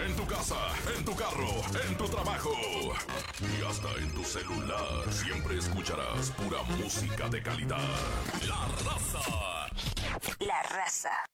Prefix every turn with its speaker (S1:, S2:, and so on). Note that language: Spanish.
S1: en tu casa, en tu carro, en tu trabajo y hasta en tu celular. Siempre escucharás pura música de calidad. La Raza.
S2: La Raza.